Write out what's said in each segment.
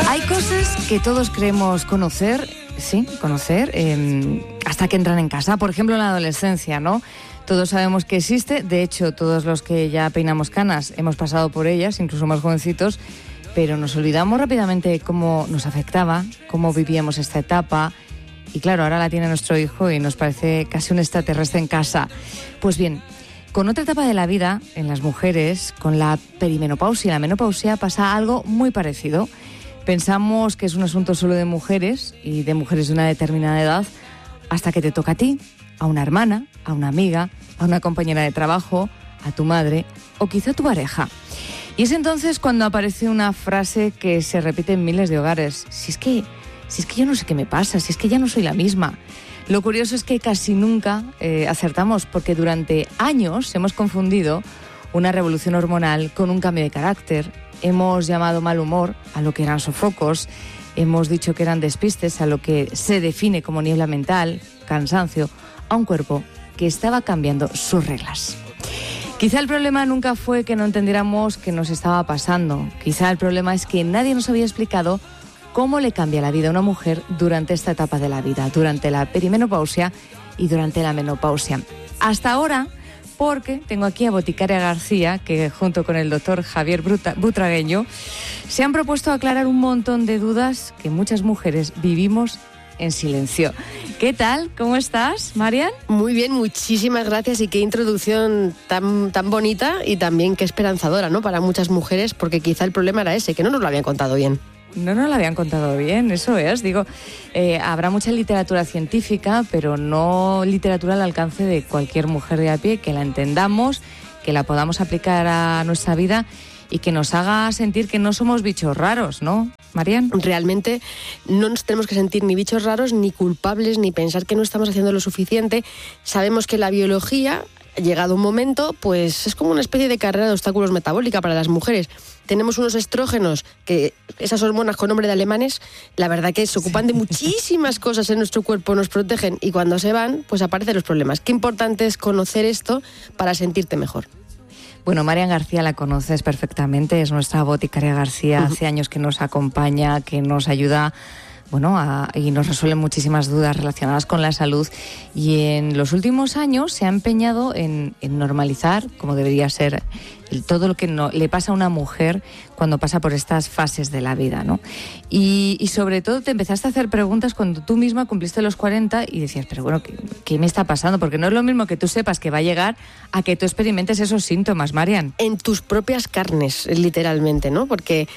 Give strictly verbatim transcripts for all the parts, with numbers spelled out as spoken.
Hay cosas que todos creemos conocer, sí, conocer, eh, hasta que entran en casa. Por ejemplo, en la adolescencia, ¿no? Todos sabemos que existe. De hecho, todos los que ya peinamos canas hemos pasado por ellas, incluso más jovencitos, pero nos olvidamos rápidamente cómo nos afectaba, cómo vivíamos esta etapa. Y claro, ahora la tiene nuestro hijo y nos parece casi un extraterrestre en casa. Pues bien, con otra etapa de la vida, en las mujeres, con la perimenopausia y la menopausia, pasa algo muy parecido. Pensamos que es un asunto solo de mujeres y de mujeres de una determinada edad, hasta que te toca a ti, a una hermana, a una amiga, a una compañera de trabajo, a tu madre o quizá a tu pareja. Y es entonces cuando aparece una frase que se repite en miles de hogares. Si es que, si es que yo no sé qué me pasa, si es que ya no soy la misma. Lo curioso es que casi nunca eh, acertamos, porque durante años hemos confundido una revolución hormonal con un cambio de carácter. Hemos llamado mal humor a lo que eran sofocos, hemos dicho que eran despistes a lo que se define como niebla mental, cansancio, a un cuerpo que estaba cambiando sus reglas. Quizá el problema nunca fue que no entendiéramos qué nos estaba pasando. Quizá el problema es que nadie nos había explicado cómo le cambia la vida a una mujer durante esta etapa de la vida, durante la perimenopausia y durante la menopausia. Hasta ahora, porque tengo aquí a Boticaria García, que junto con el doctor Javier Bruta, Butragueño se han propuesto aclarar un montón de dudas que muchas mujeres vivimos en silencio. ¿Qué tal? ¿Cómo estás, Marian? Muy bien, muchísimas gracias, y qué introducción tan, tan bonita y también qué esperanzadora, ¿no?, para muchas mujeres, porque quizá el problema era ese, que no nos lo habían contado bien. No nos lo habían contado bien, eso es. Digo, eh, habrá mucha literatura científica, pero no literatura al alcance de cualquier mujer de a pie, que la entendamos, que la podamos aplicar a nuestra vida y que nos haga sentir que no somos bichos raros, ¿no, Marian? Realmente no nos tenemos que sentir ni bichos raros, ni culpables, ni pensar que no estamos haciendo lo suficiente. Sabemos que la biología, llegado un momento, pues es como una especie de carrera de obstáculos metabólica para las mujeres. Tenemos unos estrógenos, que esas hormonas con nombre de alemanes, la verdad que se ocupan sí. de muchísimas cosas en nuestro cuerpo, nos protegen, y cuando se van, pues aparecen los problemas. Qué importante es conocer esto para sentirte mejor. Bueno, Marian García la conoces perfectamente, es nuestra Boticaria García, uh-huh. hace años que nos acompaña, que nos ayuda, bueno, a, y nos resuelve muchísimas dudas relacionadas con la salud, y en los últimos años se ha empeñado en, en normalizar, como debería ser, todo lo que no, le pasa a una mujer cuando pasa por estas fases de la vida, ¿no? Y, y sobre todo te empezaste a hacer preguntas cuando tú misma cumpliste los cuarenta y decías, pero bueno, ¿qué, qué me está pasando? Porque no es lo mismo que tú sepas que va a llegar a que tú experimentes esos síntomas, Marian. En tus propias carnes, literalmente, ¿no? Porque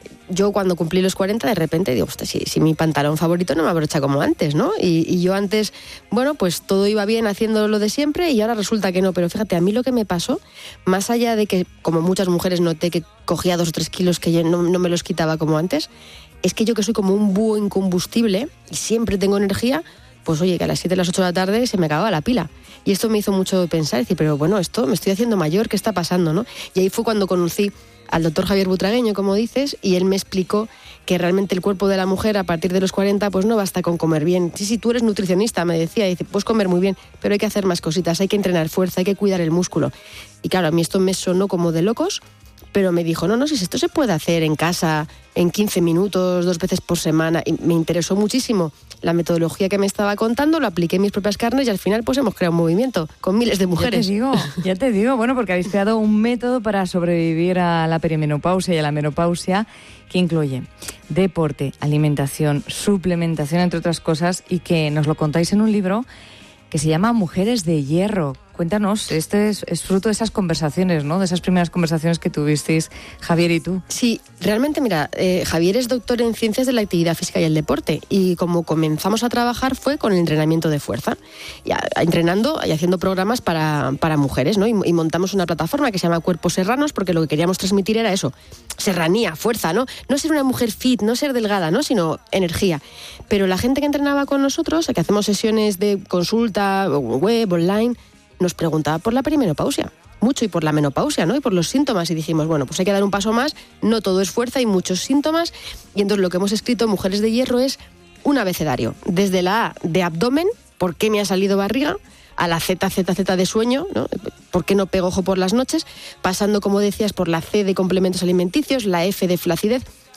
yo cuando cumplí los cuarenta, de repente digo, si, si mi pantalón favorito no me abrocha como antes, ¿no? Y, y yo antes, bueno, pues todo iba bien haciendo lo de siempre, y ahora resulta que no. Pero fíjate, a mí lo que me pasó, más allá de que, como muchas mujeres, noté que cogía dos o tres kilos que yo no, no me los quitaba como antes, es que yo, que soy como un búho incombustible y siempre tengo energía, pues oye, que a las siete, a las ocho de la tarde se me acababa la pila. Y esto me hizo mucho pensar, decir, pero bueno, esto me estoy haciendo mayor, ¿qué está pasando, no? Y ahí fue cuando conocí al doctor Javier Butragueño, como dices, y él me explicó que realmente el cuerpo de la mujer a partir de los cuarenta pues no basta con comer bien. Sí, sí, tú eres nutricionista, me decía, y dice, puedes comer muy bien, pero hay que hacer más cositas, hay que entrenar fuerza, hay que cuidar el músculo. Y claro, a mí esto me sonó como de locos, pero me dijo, no, no, si esto se puede hacer en casa, en quince minutos, dos veces por semana, y me interesó muchísimo la metodología que me estaba contando, lo apliqué en mis propias carnes, y al final pues hemos creado un movimiento con miles de mujeres. Ya te digo, ya te digo, bueno, porque habéis creado un método para sobrevivir a la perimenopausia y a la menopausia, que incluye deporte, alimentación, suplementación, entre otras cosas, y que nos lo contáis en un libro que se llama Mujeres de Hierro. Cuéntanos, este es, es fruto de esas conversaciones, ¿no? De esas primeras conversaciones que tuvisteis Javier y tú. Sí, realmente, mira, eh, Javier es doctor en Ciencias de la Actividad Física y el Deporte, y como comenzamos a trabajar fue con el entrenamiento de fuerza, y a, a, entrenando y haciendo programas para, para mujeres, ¿no? Y, y montamos una plataforma que se llama Cuerpos Serranos, porque lo que queríamos transmitir era eso, serranía, fuerza, ¿no? No ser una mujer fit, no ser delgada, ¿no? Sino energía. Pero la gente que entrenaba con nosotros, que hacemos sesiones de consulta, web, online, nos preguntaba por la perimenopausia, mucho, y por la menopausia, ¿no? Y por los síntomas, y dijimos, bueno, pues hay que dar un paso más, no todo es fuerza, hay muchos síntomas, y entonces lo que hemos escrito en Mujeres de Hierro es un abecedario, desde la A de abdomen, ¿por qué me ha salido barriga?, a la Z, Z, Z de sueño, ¿no? ¿Por qué no pego ojo por las noches?, pasando, como decías, por la C de complementos alimenticios, la F de flacidez,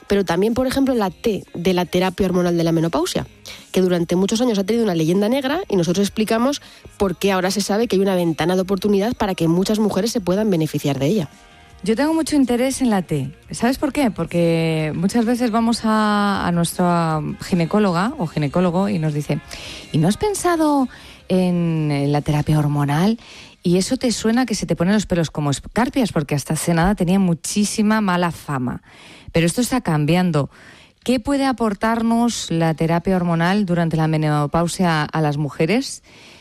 pero también, por ejemplo, la T de la terapia hormonal de la menopausia, que durante muchos años ha tenido una leyenda negra y nosotros explicamos por qué ahora se sabe que hay una ventana de oportunidad para que muchas mujeres se puedan beneficiar de ella. Yo tengo mucho interés en la T. ¿Sabes por qué? Porque muchas veces vamos a, a nuestra ginecóloga o ginecólogo y nos dice, ¿y no has pensado en, en la terapia hormonal? Y eso te suena que se te ponen los pelos como escarpias, porque hasta hace nada tenía muchísima mala fama. Pero esto está cambiando. ¿Qué puede aportarnos la terapia hormonal durante la menopausia a las mujeres?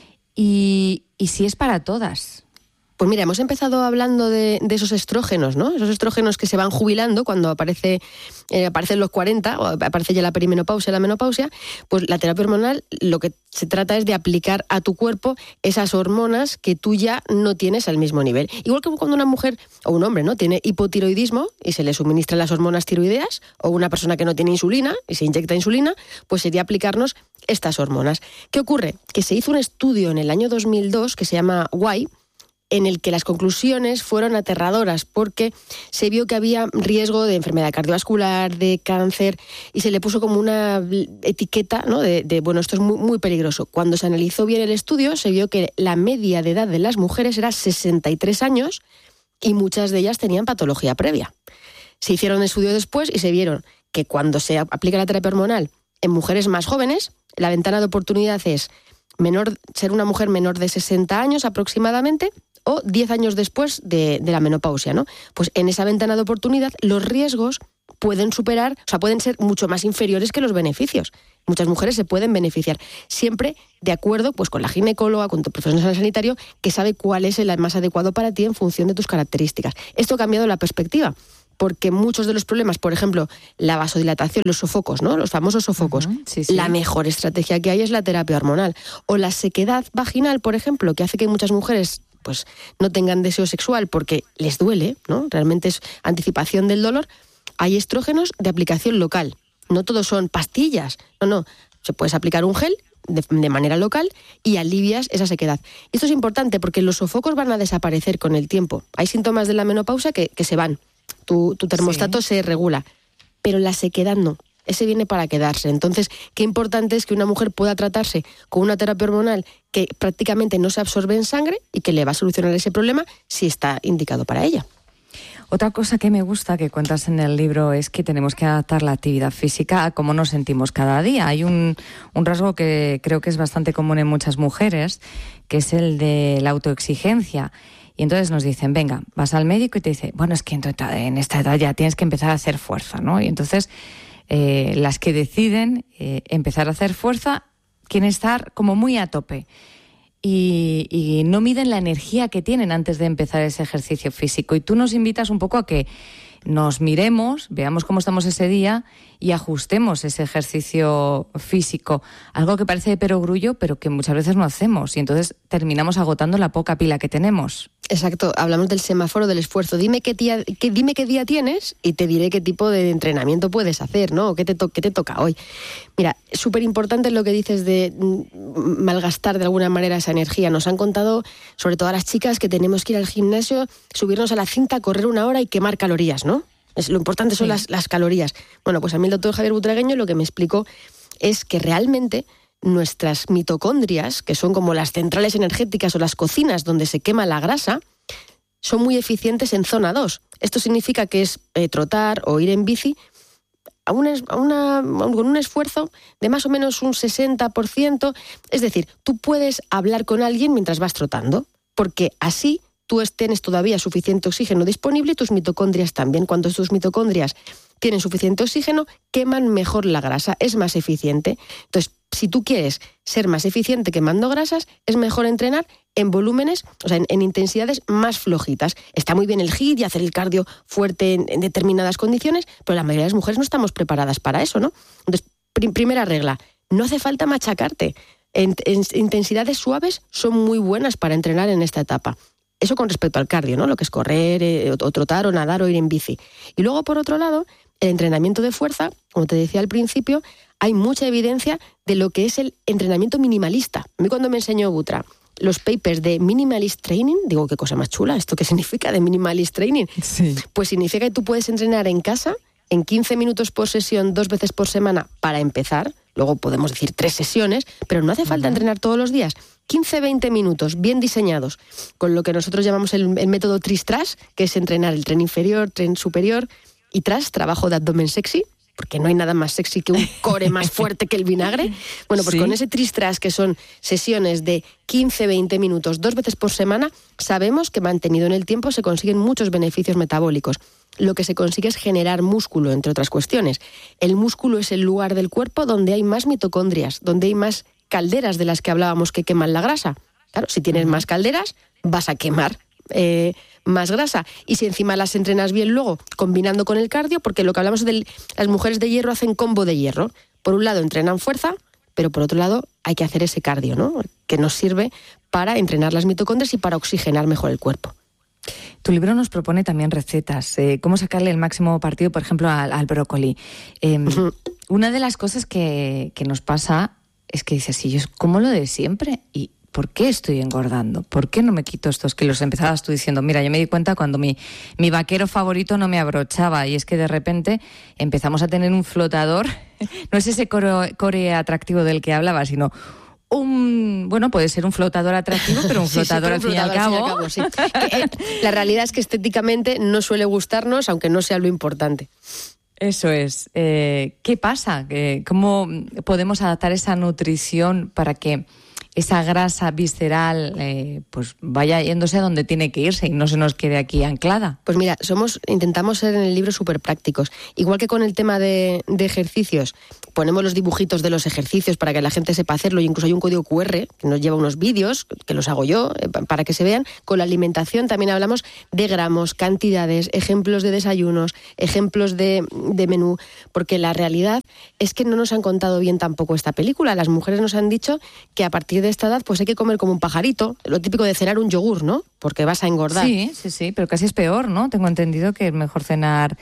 Y, y si es para todas. Pues mira, hemos empezado hablando de, de esos estrógenos, ¿no? Esos estrógenos que se van jubilando cuando aparece, eh, aparecen los cuarenta, o aparece ya la perimenopausia, la menopausia. Pues la terapia hormonal lo que se trata es de aplicar a tu cuerpo esas hormonas que tú ya no tienes al mismo nivel. Igual que cuando una mujer o un hombre, ¿no?, tiene hipotiroidismo y se le suministran las hormonas tiroideas, o una persona que no tiene insulina y se inyecta insulina, pues sería aplicarnos estas hormonas. ¿Qué ocurre? Que se hizo un estudio en el año dos mil dos que se llama W I, en el que las conclusiones fueron aterradoras porque se vio que había riesgo de enfermedad cardiovascular, de cáncer, y se le puso como una etiqueta, ¿no?, de, de bueno, esto es muy, muy peligroso. Cuando se analizó bien el estudio, se vio que la media de edad de las mujeres era sesenta y tres años y muchas de ellas tenían patología previa. Se hicieron estudios después y se vieron que cuando se aplica la terapia hormonal en mujeres más jóvenes, la ventana de oportunidad es menor, ser una mujer menor de sesenta años aproximadamente, o diez años después de, de la menopausia, ¿no? Pues en esa ventana de oportunidad los riesgos pueden superar, o sea, pueden ser mucho más inferiores que los beneficios. Muchas mujeres se pueden beneficiar, siempre de acuerdo pues con la ginecóloga, con tu profesional sanitario, que sabe cuál es el más adecuado para ti en función de tus características. Esto ha cambiado la perspectiva, porque muchos de los problemas, por ejemplo, la vasodilatación, los sofocos, ¿no?, los famosos sofocos, uh-huh, sí, sí. La mejor estrategia que hay es la terapia hormonal. O la sequedad vaginal, por ejemplo, que hace que muchas mujeres pues no tengan deseo sexual porque les duele, ¿no? Realmente es anticipación del dolor. Hay estrógenos de aplicación local. No todos son pastillas. No, no. Se puedes aplicar un gel de, de manera local y alivias esa sequedad. Y esto es importante porque los sofocos van a desaparecer con el tiempo. Hay síntomas de la menopausia que, que se van. Tu, tu termostato sí. se regula. Pero la sequedad no. Ese viene para quedarse. Entonces, qué importante es que una mujer pueda tratarse con una terapia hormonal que prácticamente no se absorbe en sangre y que le va a solucionar ese problema si está indicado para ella. Otra cosa que me gusta que cuentas en el libro es que tenemos que adaptar la actividad física a cómo nos sentimos cada día. Hay un, un rasgo que creo que es bastante común en muchas mujeres, que es el de la autoexigencia. Y entonces nos dicen, venga, vas al médico y te dice, bueno, es que en esta edad ya tienes que empezar a hacer fuerza, ¿no? Y entonces Eh, las que deciden eh, empezar a hacer fuerza quieren estar como muy a tope y, y no miden la energía que tienen antes de empezar ese ejercicio físico. Y tú nos invitas un poco a que nos miremos, veamos cómo estamos ese día y ajustemos ese ejercicio físico. Algo que parece de perogrullo, pero que muchas veces no hacemos y entonces terminamos agotando la poca pila que tenemos. Exacto, hablamos del semáforo del esfuerzo. Dime qué día, qué, dime qué día tienes y te diré qué tipo de entrenamiento puedes hacer, ¿no? ¿Qué te, to- qué te toca hoy? Mira, súper importante lo que dices de mm, malgastar de alguna manera esa energía. Nos han contado, sobre todo a las chicas, que tenemos que ir al gimnasio, subirnos a la cinta, correr una hora y quemar calorías, ¿no? Es, lo importante son sí. las, las calorías. Bueno, pues a mí el doctor Javier Butragueño lo que me explicó es que realmente nuestras mitocondrias, que son como las centrales energéticas o las cocinas donde se quema la grasa, son muy eficientes en zona dos. Esto significa que es eh, trotar o ir en bici a una, a una, con un esfuerzo de más o menos un sesenta por ciento. Es decir, tú puedes hablar con alguien mientras vas trotando, porque así tú tienes todavía suficiente oxígeno disponible y tus mitocondrias también. Cuando tus mitocondrias tienen suficiente oxígeno, queman mejor la grasa, es más eficiente. Entonces, si tú quieres ser más eficiente quemando grasas, es mejor entrenar en volúmenes, o sea, en, en intensidades más flojitas. Está muy bien el HIIT y hacer el cardio fuerte en, en determinadas condiciones, pero la mayoría de las mujeres no estamos preparadas para eso, ¿no? Entonces, prim- primera regla, no hace falta machacarte. En, en, intensidades suaves son muy buenas para entrenar en esta etapa. Eso con respecto al cardio, ¿no? Lo que es correr, eh, o trotar, o nadar, o ir en bici. Y luego, por otro lado, el entrenamiento de fuerza, como te decía al principio, hay mucha evidencia de lo que es el entrenamiento minimalista. A mí cuando me enseñó Butra los papers de Minimalist Training, digo, qué cosa más chula, ¿esto qué significa de Minimalist Training? Sí. Pues significa que tú puedes entrenar en casa en quince minutos por sesión, dos veces por semana para empezar. Luego podemos decir tres sesiones, pero no hace falta uh-huh. entrenar todos los días. quince a veinte minutos bien diseñados, con lo que nosotros llamamos el, el método tris-tras, que es entrenar el tren inferior, tren superior y tras, trabajo de abdomen sexy, porque no hay nada más sexy que un core más fuerte que el vinagre. Bueno, pues ¿sí? Con ese tris-tras, que son sesiones de quince a veinte minutos, dos veces por semana, sabemos que mantenido en el tiempo se consiguen muchos beneficios metabólicos. Lo que se consigue es generar músculo, entre otras cuestiones. El músculo es el lugar del cuerpo donde hay más mitocondrias, donde hay más calderas de las que hablábamos que queman la grasa. Claro, si tienes más calderas, vas a quemar eh, más grasa. Y si encima las entrenas bien luego, combinando con el cardio, porque lo que hablamos de las mujeres de hierro hacen combo de hierro. Por un lado entrenan fuerza, pero por otro lado hay que hacer ese cardio, ¿no? Que nos sirve para entrenar las mitocondrias y para oxigenar mejor el cuerpo. Tu libro nos propone también recetas, eh, cómo sacarle el máximo partido, por ejemplo, al, al brócoli. Eh, uh-huh. Una de las cosas que, que nos pasa es que dices, sí, yo como lo de siempre, ¿y por qué estoy engordando? ¿Por qué no me quito estos kilos? Empezabas tú diciendo, mira, yo me di cuenta cuando mi, mi vaquero favorito no me abrochaba, y es que de repente empezamos a tener un flotador, no es ese core, core atractivo del que hablaba, sino un, bueno, puede ser un flotador atractivo, pero un flotador, sí, sí, pero un al, flotador fin y al cabo. Al fin y al cabo, sí. que, eh, la realidad es que estéticamente no suele gustarnos, aunque no sea lo importante. Eso es. Eh, ¿Qué pasa? ¿Cómo podemos adaptar esa nutrición para que esa grasa visceral eh, pues vaya yéndose a donde tiene que irse y no se nos quede aquí anclada? Pues mira, somos intentamos ser en el libro súper prácticos. Igual que con el tema de, de ejercicios, ponemos los dibujitos de los ejercicios para que la gente sepa hacerlo, y incluso hay un código cu erre que nos lleva unos vídeos, que los hago yo, eh, para que se vean. Con la alimentación también hablamos de gramos, cantidades, ejemplos de desayunos, ejemplos de, de menú, porque la realidad es que no nos han contado bien tampoco esta película. Las mujeres nos han dicho que a partir de esta edad pues hay que comer como un pajarito, lo típico de cenar un yogur, ¿no? Porque vas a engordar. Sí, sí, sí, pero casi es peor, ¿no? Tengo entendido que es mejor cenar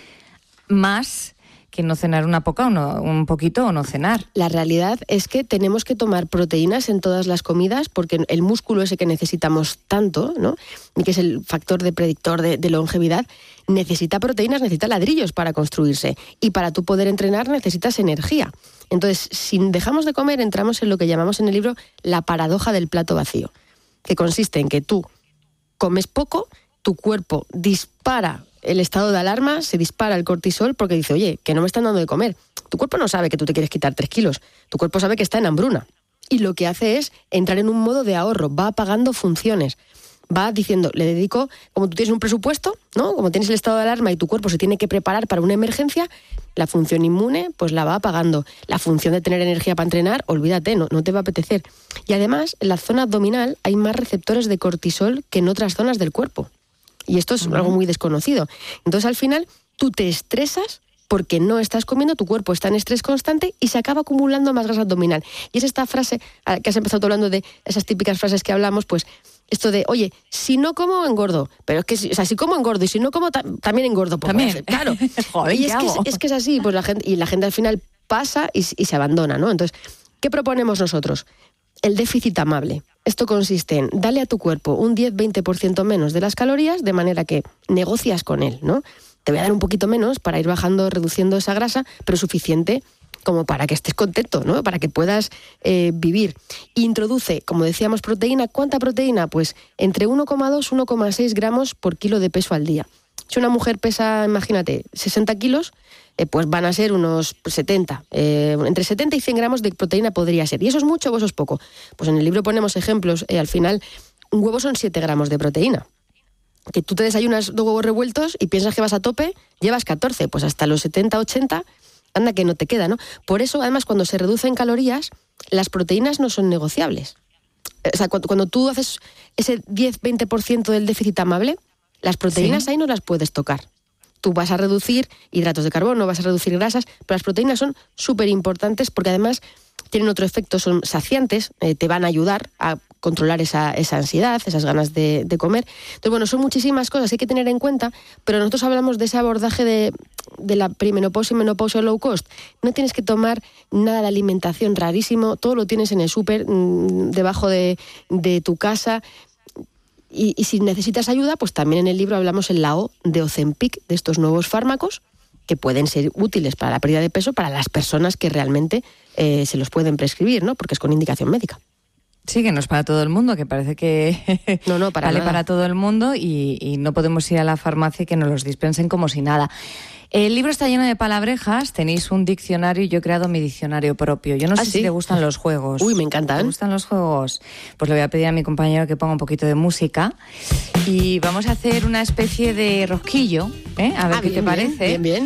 más que no cenar una poca o no, un poquito o no cenar. La realidad es que tenemos que tomar proteínas en todas las comidas, porque el músculo ese que necesitamos tanto, ¿no? Y que es el factor de predictor de, de longevidad, necesita proteínas, necesita ladrillos para construirse. Y para tú poder entrenar necesitas energía. Entonces, si dejamos de comer, entramos en lo que llamamos en el libro la paradoja del plato vacío, que consiste en que tú comes poco, tu cuerpo dispara el estado de alarma, se dispara el cortisol porque dice, oye, que no me están dando de comer. Tu cuerpo no sabe que tú te quieres quitar tres kilos, tu cuerpo sabe que está en hambruna. Y lo que hace es entrar en un modo de ahorro, va apagando funciones. Va diciendo, le dedico, como tú tienes un presupuesto, ¿no? Como tienes el estado de alarma y tu cuerpo se tiene que preparar para una emergencia, la función inmune pues la va apagando. La función de tener energía para entrenar, olvídate, no, no te va a apetecer. Y además, en la zona abdominal hay más receptores de cortisol que en otras zonas del cuerpo. Y esto es uh-huh. algo muy desconocido. Entonces, al final, tú te estresas porque no estás comiendo, tu cuerpo está en estrés constante y se acaba acumulando más grasa abdominal. Y es esta frase, que has empezado hablando de esas típicas frases que hablamos, pues esto de, oye, si no como, engordo. Pero es que, o sea, si como, engordo, y si no como, ta- también engordo. Pues, también. Claro. Joder, y es que es, es que es así, pues la gente, y la gente al final pasa y, y se abandona, ¿no? Entonces, ¿qué proponemos nosotros? El déficit amable. Esto consiste en darle a tu cuerpo un diez a veinte por ciento menos de las calorías, de manera que negocias con él, ¿no? Te voy a dar un poquito menos para ir bajando, reduciendo esa grasa, pero suficiente como para que estés contento, ¿no? Para que puedas eh, vivir. Introduce, como decíamos, proteína. ¿Cuánta proteína? Pues entre uno coma dos y uno coma seis gramos por kilo de peso al día. Si una mujer pesa, imagínate, sesenta kilos, eh, pues van a ser unos setenta. Eh, entre setenta y cien gramos de proteína podría ser. ¿Y eso es mucho o eso es poco? Pues en el libro ponemos ejemplos. Eh, al final, un huevo son siete gramos de proteína. Que tú te desayunas dos huevos revueltos y piensas que vas a tope, llevas catorce. Pues hasta los setenta, ochenta, anda que no te queda, ¿no? Por eso, además, cuando se reducen calorías, las proteínas no son negociables. O sea, cuando, cuando tú haces ese diez a veinte por ciento del déficit amable, las proteínas sí. ahí no las puedes tocar. Tú vas a reducir hidratos de carbono, vas a reducir grasas, pero las proteínas son súper importantes porque además tienen otro efecto, son saciantes, eh, te van a ayudar a controlar esa, esa ansiedad, esas ganas de, de comer. Entonces, bueno, son muchísimas cosas que hay que tener en cuenta, pero nosotros hablamos de ese abordaje de, de la perimenopausia y menopausia low cost. No tienes que tomar nada de alimentación rarísimo, todo lo tienes en el súper, mmm, debajo de, de tu casa. Y, y si necesitas ayuda, pues también en el libro hablamos en la O de Ozempic, de estos nuevos fármacos que pueden ser útiles para la pérdida de peso para las personas que realmente eh, se los pueden prescribir, ¿no? Porque es con indicación médica. Sí, que no es para todo el mundo, que parece que no, no, para vale nada. para todo el mundo y, y no podemos ir a la farmacia y que nos los dispensen como si nada. El libro está lleno de palabrejas, tenéis un diccionario y yo he creado mi diccionario propio. Yo no ¿Ah, sé sí? si te gustan los juegos. Uy, me encantan. ¿Te gustan los juegos? Pues le voy a pedir a mi compañero que ponga un poquito de música y vamos a hacer una especie de rosquillo, ¿eh? A ver ah, qué bien, te parece. Bien, bien.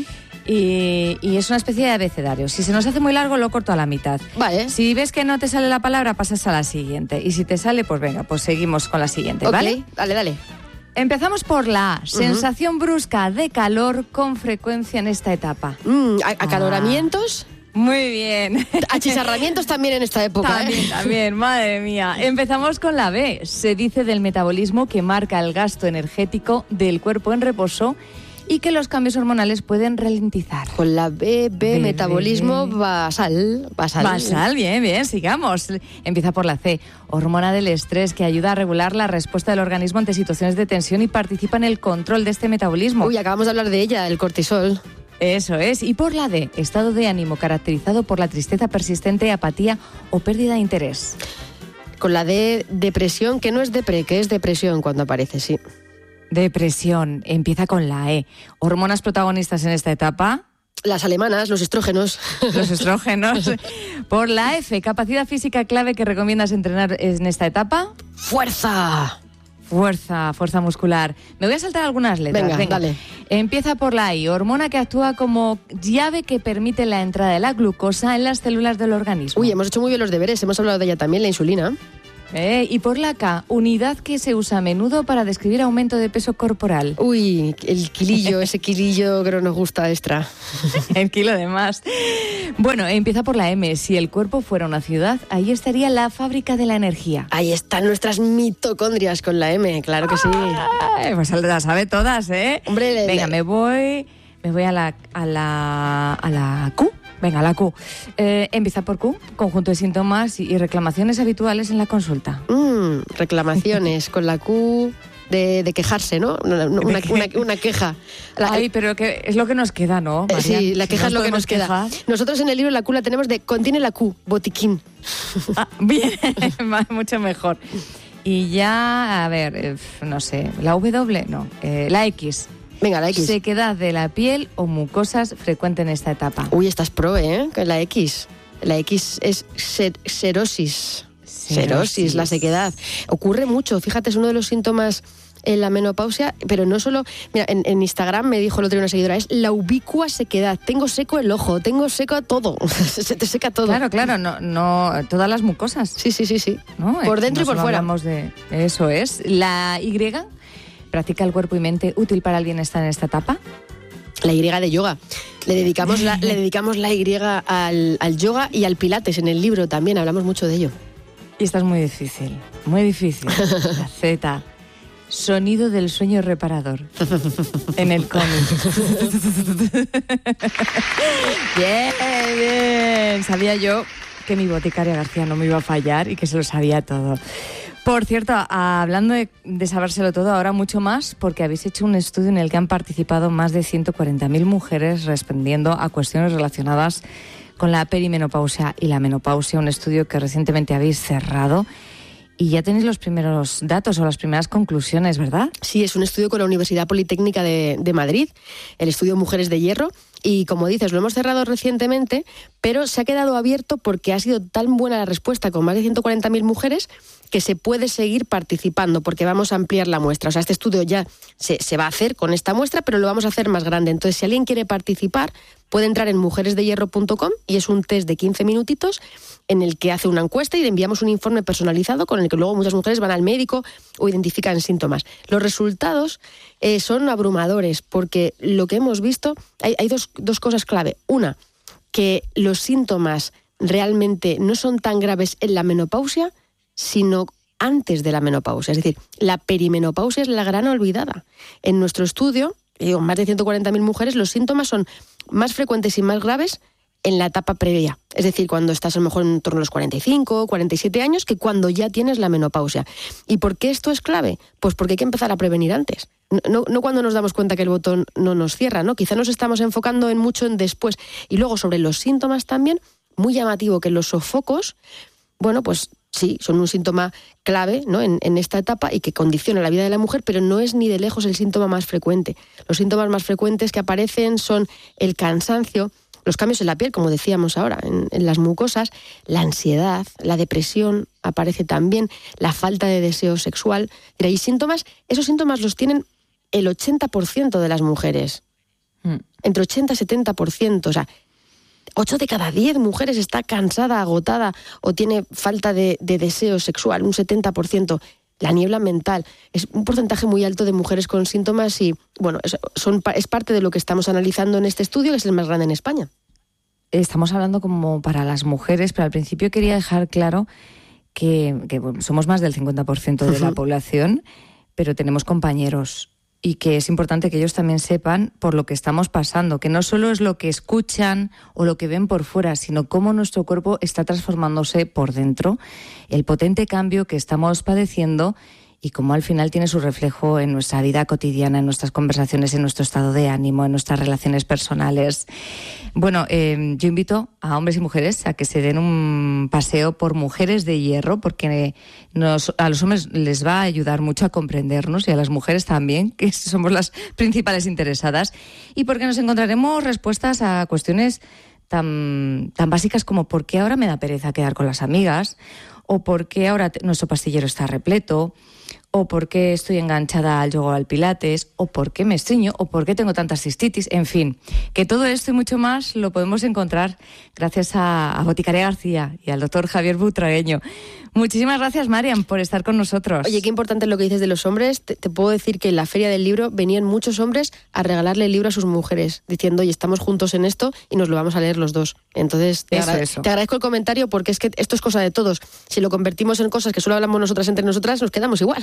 Y, y es una especie de abecedario. Si se nos hace muy largo, lo corto a la mitad. Vale. Si ves que no te sale la palabra, pasas a la siguiente. Y si te sale, pues venga, pues seguimos con la siguiente, Ok, ¿vale? dale, dale. Empezamos por la A. Uh-huh. Sensación brusca de calor con frecuencia en esta etapa. Mm, acaloramientos. Ah, muy bien. Achicharramientos también en esta época. También, ¿eh? también, madre mía. Empezamos con la B. Se dice del metabolismo que marca el gasto energético del cuerpo en reposo y que los cambios hormonales pueden ralentizar. Con la B, B, B, metabolismo B. basal. Basal. Basal, bien, bien, sigamos. Empieza por la C, hormona del estrés que ayuda a regular la respuesta del organismo ante situaciones de tensión y participa en el control de este metabolismo. Uy, acabamos de hablar de ella, el cortisol. Eso es. Y por la D, estado de ánimo caracterizado por la tristeza persistente, apatía o pérdida de interés. Con la D, depresión, que no es depre, que es depresión cuando aparece, sí. Depresión, empieza con la E. Hormonas protagonistas en esta etapa. Las alemanas, los estrógenos. Los estrógenos. Por la F, capacidad física clave que recomiendas entrenar en esta etapa. ¡Fuerza! Fuerza, fuerza muscular. Me voy a saltar algunas letras. Venga, Venga, dale. Empieza por la I, hormona que actúa como llave que permite la entrada de la glucosa en las células del organismo. Uy, hemos hecho muy bien los deberes, hemos hablado de ella también, la insulina. Eh, y por la K, unidad que se usa a menudo para describir aumento de peso corporal. Uy, el kilillo, ese kilillo que no nos gusta extra. El kilo de más. Bueno, empieza por la M. Si el cuerpo fuera una ciudad, ahí estaría la fábrica de la energía. Ahí están nuestras mitocondrias con la M, claro que sí. Ay, pues las sabe todas, ¿eh? Hombre, le, venga, le... me voy, me voy a la, a la, a la Q. Venga, la Q. Eh, empieza por Q, conjunto de síntomas y reclamaciones habituales en la consulta. Mm, reclamaciones con la Q de, de quejarse, ¿no? Una, una, una, una queja. La, Ay, pero que es lo que nos queda, ¿no, María? Sí, la queja si es lo que nos queda. Quejar. Nosotros en el libro la Q la tenemos de, contiene la Q, botiquín. Ah, bien, mucho mejor. Y ya, a ver, eh, no sé, la W, no, eh, la X. Venga, la X. Sequedad de la piel o mucosas frecuente en esta etapa. Uy, estás pro, ¿eh? Con la X. La X es ser, serosis. Serosis, la sequedad. Ocurre mucho, fíjate, es uno de los síntomas en la menopausia, pero no solo... Mira, en, en Instagram me dijo el otro día una seguidora, es la ubicua sequedad. Tengo seco el ojo, tengo seco todo. Se te seca todo. Claro, claro, no, no todas las mucosas. Sí, sí, sí, sí. ¿No? Por dentro no y por fuera. Hablamos de eso es. La Y, practica el cuerpo y mente útil para el bienestar en esta etapa. La Y de yoga. Le dedicamos la, le dedicamos la Y al, al yoga y al pilates. En el libro también hablamos mucho de ello. Y esta es muy difícil, muy difícil. La Z. Sonido del sueño reparador. En el cómic. Bien, bien. Sabía yo que mi boticaria García no me iba a fallar y que se lo sabía todo. Por cierto, hablando de, de sabérselo todo, ahora mucho más, porque habéis hecho un estudio en el que han participado más de ciento cuarenta mil mujeres respondiendo a cuestiones relacionadas con la perimenopausia y la menopausia, un estudio que recientemente habéis cerrado. Y ya tenéis los primeros datos o las primeras conclusiones, ¿verdad? Sí, es un estudio con la Universidad Politécnica de, de Madrid, el estudio Mujeres de Hierro. Y como dices, lo hemos cerrado recientemente, pero se ha quedado abierto porque ha sido tan buena la respuesta con más de ciento cuarenta mil mujeres que se puede seguir participando porque vamos a ampliar la muestra. O sea, este estudio ya se, se va a hacer con esta muestra, pero lo vamos a hacer más grande. Entonces, si alguien quiere participar, puede entrar en mujeres de hierro punto com y es un test de quince minutitos en el que hace una encuesta y le enviamos un informe personalizado con el que luego muchas mujeres van al médico o identifican síntomas. Los resultados eh, son abrumadores porque lo que hemos visto, hay, hay dos, dos cosas clave. Una, que los síntomas realmente no son tan graves en la menopausia, sino antes de la menopausia. Es decir, la perimenopausia es la gran olvidada. En nuestro estudio, digo, más de ciento cuarenta mil mujeres, los síntomas son más frecuentes y más graves en la etapa previa. Es decir, cuando estás a lo mejor en torno a los cuarenta y cinco, cuarenta y siete años, que cuando ya tienes la menopausia. ¿Y por qué esto es clave? Pues porque hay que empezar a prevenir antes. No, no cuando nos damos cuenta que el botón no nos cierra, ¿no? Quizá nos estamos enfocando en mucho en después. Y luego sobre los síntomas también, muy llamativo que los sofocos, bueno, pues sí, son un síntoma clave, ¿no? en, en esta etapa y que condiciona la vida de la mujer, pero no es ni de lejos el síntoma más frecuente. Los síntomas más frecuentes que aparecen son el cansancio, los cambios en la piel, como decíamos ahora, en, en las mucosas, la ansiedad, la depresión aparece también, la falta de deseo sexual. Hay síntomas, esos síntomas los tienen el ochenta por ciento de las mujeres, mm. entre ochenta y setenta por ciento, o sea, ocho de cada diez mujeres está cansada, agotada o tiene falta de, de deseo sexual, un setenta por ciento. La niebla mental, es un porcentaje muy alto de mujeres con síntomas y, bueno, es, son, es parte de lo que estamos analizando en este estudio, que es el más grande en España. Estamos hablando como para las mujeres, pero al principio quería dejar claro que, que bueno, somos más del cincuenta por ciento de uh-huh. la población, pero tenemos compañeros y que es importante que ellos también sepan por lo que estamos pasando, que no solo es lo que escuchan o lo que ven por fuera, sino cómo nuestro cuerpo está transformándose por dentro, el potente cambio que estamos padeciendo y cómo al final tiene su reflejo en nuestra vida cotidiana, en nuestras conversaciones, en nuestro estado de ánimo, en nuestras relaciones personales. Bueno, eh, yo invito a hombres y mujeres a que se den un paseo por Mujeres de Hierro, porque nos, a los hombres les va a ayudar mucho a comprendernos y a las mujeres también, que somos las principales interesadas, y porque nos encontraremos respuestas a cuestiones tan, tan básicas como ¿por qué ahora me da pereza quedar con las amigas? ¿O por qué ahora te, nuestro pastillero está repleto? ¿O por qué estoy enganchada al yoga o al pilates? ¿O por qué me estreño? ¿O por qué tengo tanta cistitis? En fin, que todo esto y mucho más lo podemos encontrar gracias a, a Boticaria García y al doctor Javier Butragueño. Muchísimas gracias, Marian, por estar con nosotros. Oye, qué importante lo que dices de los hombres. Te, te puedo decir que en la Feria del Libro venían muchos hombres a regalarle el libro a sus mujeres, diciendo, oye, estamos juntos en esto y nos lo vamos a leer los dos. Entonces, te, eso, agra- eso. te agradezco el comentario porque es que esto es cosa de todos. Si lo convertimos en cosas que solo hablamos nosotras entre nosotras, nos quedamos igual.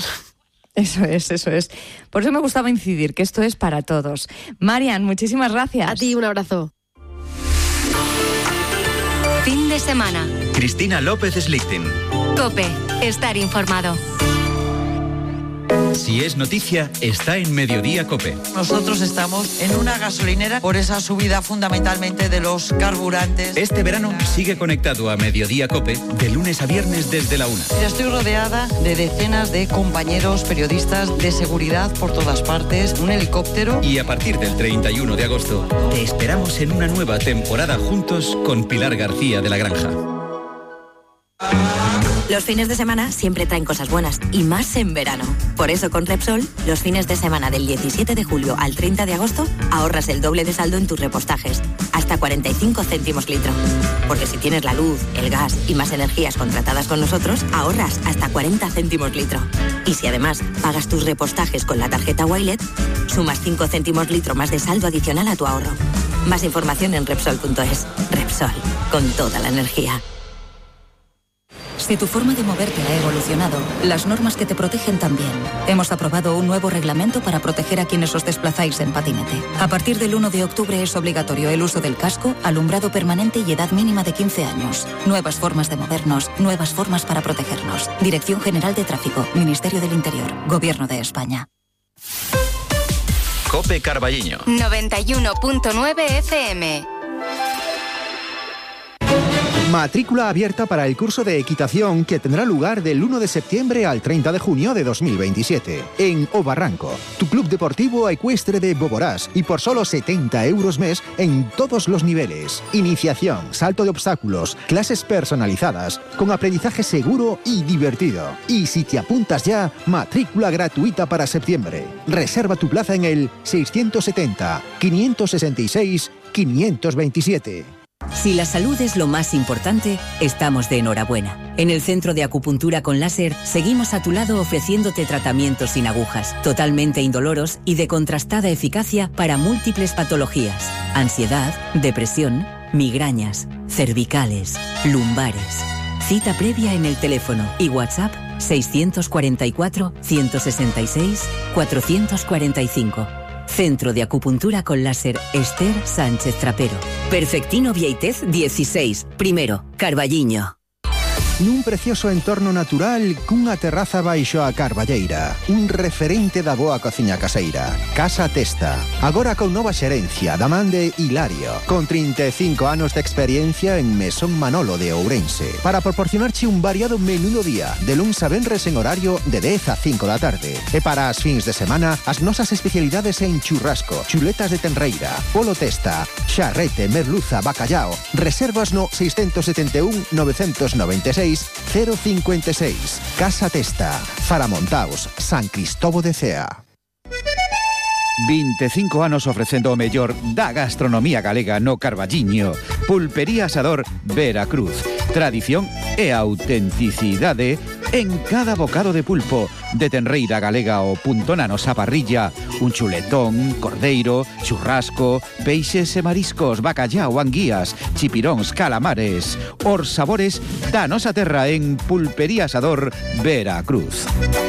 Eso es, eso es. Por eso me gustaba incidir, que esto es para todos. Marian, muchísimas gracias. A ti, un abrazo. Fin de semana. Cristina López Slichting. COPE. Estar informado. Si es noticia, está en Mediodía COPE. Nosotros estamos en una gasolinera por esa subida fundamentalmente de los carburantes. Este verano sigue conectado a Mediodía COPE de lunes a viernes desde la una. Ya estoy rodeada de decenas de compañeros periodistas de seguridad por todas partes, un helicóptero. Y a partir del treinta y uno de agosto te esperamos en una nueva temporada juntos con Pilar García de la Granja. Los fines de semana siempre traen cosas buenas, y más en verano. Por eso con Repsol, los fines de semana del diecisiete de julio al treinta de agosto, ahorras el doble de saldo en tus repostajes, hasta cuarenta y cinco céntimos litro. Porque si tienes la luz, el gas y más energías contratadas con nosotros, ahorras hasta cuarenta céntimos litro. Y si además pagas tus repostajes con la tarjeta Wilet, sumas cinco céntimos litro más de saldo adicional a tu ahorro. Más información en Repsol punto es. Repsol, con toda la energía. Si tu forma de moverte ha evolucionado, las normas que te protegen también. Hemos aprobado un nuevo reglamento para proteger a quienes os desplazáis en patinete. A partir del uno de octubre es obligatorio el uso del casco, alumbrado permanente y edad mínima de quince años. Nuevas formas de movernos, nuevas formas para protegernos. Dirección General de Tráfico, Ministerio del Interior, Gobierno de España. COPE Carballiño. noventa y uno punto nueve F M. Matrícula abierta para el curso de equitación que tendrá lugar del uno de septiembre al treinta de junio de dos mil veintisiete en O Barranco, tu club deportivo ecuestre de Boborás, y por solo setenta euros mes en todos los niveles. Iniciación, salto de obstáculos, clases personalizadas, con aprendizaje seguro y divertido. Y si te apuntas ya, matrícula gratuita para septiembre. Reserva tu plaza en el seiscientos setenta, quinientos sesenta y seis, quinientos veintisiete. Si la salud es lo más importante, estamos de enhorabuena. En el Centro de Acupuntura con Láser seguimos a tu lado ofreciéndote tratamientos sin agujas, totalmente indoloros y de contrastada eficacia para múltiples patologías: ansiedad, depresión, migrañas, cervicales, lumbares. Cita previa en el teléfono y WhatsApp seiscientos cuarenta y cuatro, ciento sesenta y seis, cuatrocientos cuarenta y cinco. Centro de Acupuntura con Láser Esther Sánchez Trapero. Perfectino Vieitez dieciséis, primero, Carballiño. nun precioso entorno natural cunha terraza baixo a carballeira. Un referente da boa cociña caseira. Casa Testa. Agora con nova xerencia da man de Hilario, con trinta e cinco anos de experiencia en Mesón Manolo de Ourense, para proporcionarche un variado menú do día, de luns a venres en horario de dez a cinco da tarde. E para as fins de semana, as nosas especialidades en churrasco, chuletas de tenreira, polo testa, charrete, merluza, bacallao. Reservas no seis sete un, nove nove seis, cero cinco seis. Casa Testa, Faramontaos, San Cristobo de Cea. vinte e cinco anos ofrecendo o mellor da gastronomía galega no Carballiño. Pulpería Asador Veracruz. Tradición e autenticidade en cada bocado de pulpo. De tenreira galega ao punto na nosa parrilla. Un chuletón, cordeiro, churrasco, peixes e mariscos, bacallao, anguías, chipiróns, calamares. Os sabores da nosa terra en Pulpería Asador Veracruz.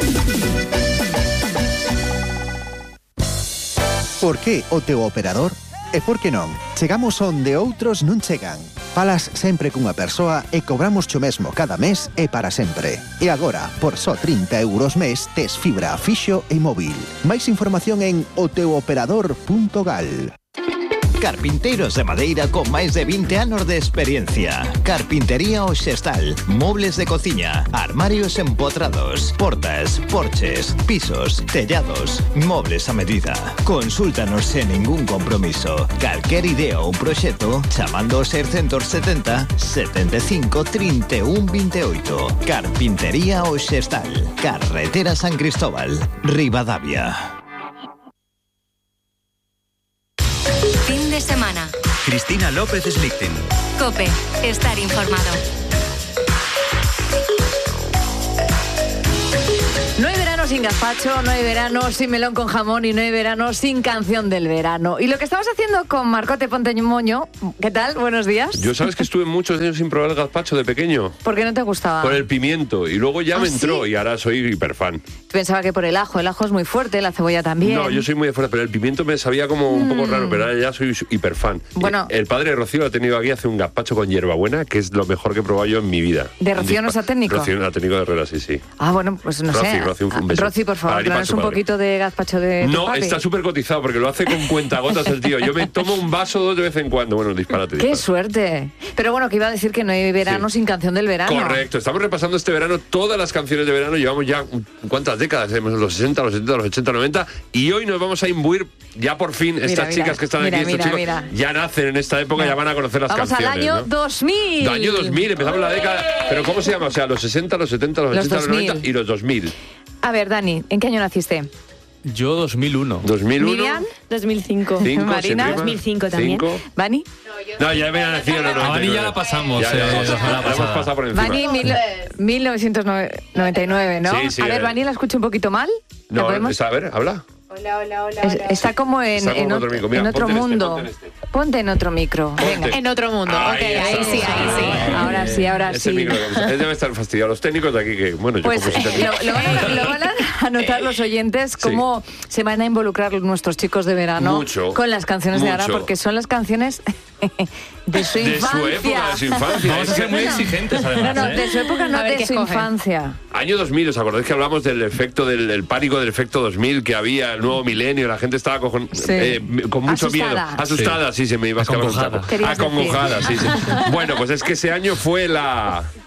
Por que o teu operador? E por que non? Chegamos onde outros non chegan. Falas sempre cunha persoa e cobramos xo mesmo cada mes e para sempre. E agora, por só trinta euros mes, tes fibra fixo e móvil. Máis información en o teu operador punto gal. Carpinteiros de madeira con máis de vinte anos de experiencia. Carpintería O Xestal. Mobles de cociña, armarios empotrados, portas, porches, pisos, tellados, mobles a medida. Consúltanos sen ningún compromiso. Calquer idea ou proxecto chamando ao seiscentos setenta, setenta e cinco, trinta e un, vinte e oito. Carpintería O Xestal. Carretera San Cristóbal, Ribadavia. Fin de semana. Cristina López Slichting. COPE. Estar informado. No hay verano sin gazpacho, no hay verano sin melón con jamón y no hay verano sin canción del verano. Y lo que estamos haciendo con Marcote Pontemoño, ¿qué tal? Buenos días. Yo sabes que estuve muchos años sin probar el gazpacho de pequeño. ¿Por qué no te gustaba? Por el pimiento. Y luego ya ¿Ah, me entró sí? y ahora soy hiperfan. Pensaba que por el ajo, el ajo es muy fuerte, la cebolla también. No, yo soy muy de fuera, pero el pimiento me sabía como un poco Mm. raro, pero ahora ya soy hiperfan. Bueno. El padre de Rocío ha tenido aquí hace un gazpacho con hierbabuena, que es lo mejor que he probado yo en mi vida. ¿De Rocío no es técnico? Rocío no técnico de Herrera, sí, sí. Ah, bueno, pues no Rosy, sé. Rosy, un Ah, beso. Rosy, por favor, Para ti, para tráenos su un padre. poquito de gazpacho de tu No, papi. está súper cotizado porque lo hace con cuentagotas el tío. Yo me tomo un vaso dos de vez en cuando. Bueno, disparate. ¡Qué disparate. suerte! Pero bueno, que iba a decir que no hay verano sin canción del verano. Correcto, estamos repasando este verano todas las canciones de verano. Llevamos ya cuántas décadas, tenemos los sesenta, los setenta, los ochenta, noventa. Y hoy nos vamos a imbuir, ya por fin, Mira, estas mira, chicas que están mira, aquí, estos mira, chicos, mira. ya nacen en esta época, ya van a conocer las Vamos canciones. al año ¿no? dos mil. Año dos mil, empezamos la década. ¿Pero cómo se llama? O sea, los sesenta, los setenta, los, Los ochenta, los dos mil. noventa y los dos mil. A ver, Dani, ¿en qué año naciste? Yo dos mil uno. ¿dos mil uno? Miriam, dos mil cinco. Cinco, Marina, ¿se prima? dos mil cinco también. Cinco. Bani. No, ya me han nacido en el A Bani ya noventa y nueve. la pasamos, Ya, ya, eh, ya, la ya, semana la hemos pasada. pasado por encima. Bani, mil- mil novecientos noventa y nueve, ¿no? Sí, sí, a ver, eh. Bani, ¿la escucho un poquito mal? ¿La No, podemos? está, a ver, habla. Hola, hola, hola. Es- está como en, Está como en en otro ot- micro. Mira, en otro ponte en este, mundo. ponte en este. Ponte en otro micro. Venga. Ponte. En otro mundo. Ahí ok, ahí está. sí, ahí sí. Ahora sí, ahora Ese sí. micro, él debe estar fastidiado. Los técnicos de aquí, que bueno, yo Pues como soy lo, técnico. lo van a, lo van a notar los oyentes cómo se van a involucrar nuestros chicos de verano Mucho, con las canciones de ahora, mucho. porque son las canciones de su De infancia. su época, de su infancia. Vamos a ser muy exigentes, No, además. no, ¿eh? de su época no, A ver de qué su escogen. infancia. Año dos mil, ¿os acordáis que hablamos del efecto del el pánico del efecto dos mil que había, el nuevo milenio, la gente estaba con, Sí. eh, con mucho Asustada. miedo? Asustada, sí, se me iba a escalar un Acongojada. taco. Querías Acongojada, sí, sí. Bueno, pues es que ese año fue la